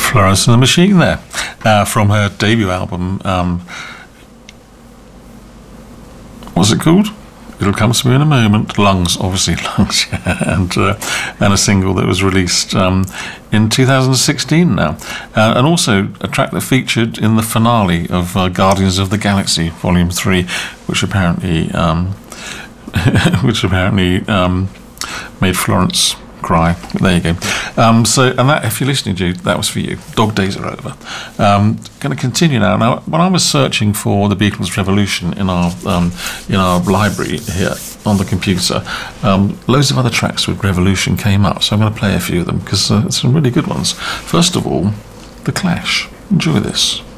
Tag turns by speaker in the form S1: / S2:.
S1: Florence and the Machine there, from her debut album. What's it called? It'll Come to Me in a Moment. Lungs, obviously, Lungs, yeah. And a single that was released in 2016 now. And also a track that featured in the finale of Guardians of the Galaxy Volume 3, which apparently made Florence cry. There you go. And that, if you're listening, Jude, that was for you. Dog days are over. Going to continue now. Now, when I was searching for the Beatles Revolution in our library here on the computer, loads of other tracks with Revolution came up. So I'm going to play a few of them because it's some really good ones. First of all, The Clash. Enjoy this.